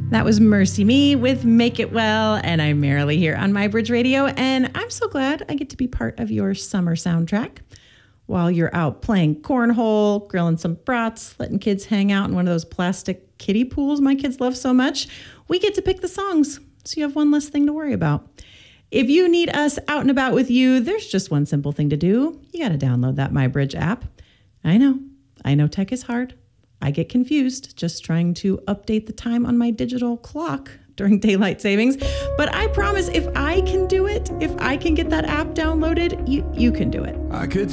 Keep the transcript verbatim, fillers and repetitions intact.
That was Mercy Me with Make It Well, and I'm Marilee here on MyBridge Radio, and I'm so glad I get to be part of your summer soundtrack. While you're out playing cornhole, grilling some brats, letting kids hang out in one of those plastic kiddie pools my kids love so much, we get to pick the songs, so you have one less thing to worry about. If you need us out and about with you, there's just one simple thing to do. You got to download that MyBridge app. I know, I know tech is hard. I get confused just trying to update the time on my digital clock during daylight savings. But I promise if I can do it, if I can get that app downloaded, you, you can do it. I could